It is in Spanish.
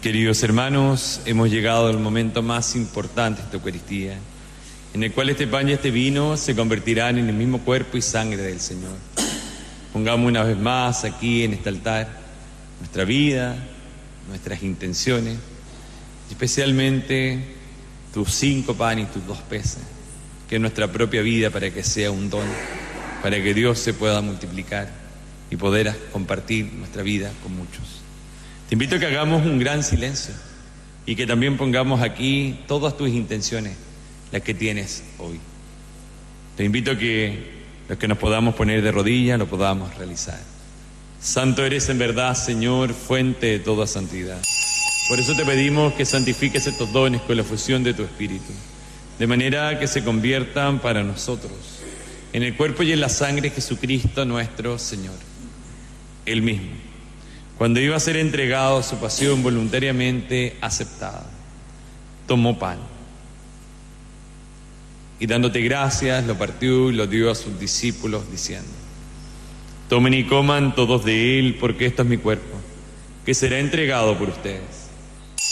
Queridos hermanos, hemos llegado al momento más importante de esta Eucaristía, en el cual este pan y este vino se convertirán en el mismo cuerpo y sangre del Señor. Pongamos una vez más aquí en este altar nuestra vida, nuestras intenciones, y especialmente tus 5 panes y tus 2 peces, que es nuestra propia vida, para que sea un don, para que Dios se pueda multiplicar y poder compartir nuestra vida con muchos. Te invito a que hagamos un gran silencio y que también pongamos aquí todas tus intenciones, las que tienes hoy. Te invito a que los que nos podamos poner de rodillas lo podamos realizar. Santo eres en verdad, Señor, fuente de toda santidad. Por eso te pedimos que santifiques estos dones con la fusión de tu Espíritu, de manera que se conviertan para nosotros en el cuerpo y en la sangre de Jesucristo nuestro Señor. Él mismo, cuando iba a ser entregado a su pasión voluntariamente aceptada, tomó pan y dándote gracias lo partió y lo dio a sus discípulos diciendo: tomen y coman todos de él, porque esto es mi cuerpo, que será entregado por ustedes.